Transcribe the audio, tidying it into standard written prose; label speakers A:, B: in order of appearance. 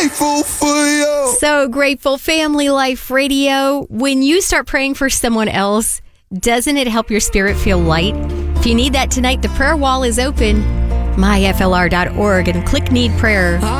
A: grateful for you.
B: So grateful. Family Life Radio. When you start praying for someone else, doesn't it help your spirit feel light? If you need that tonight, the prayer wall is open. myflr.org and click Need Prayer.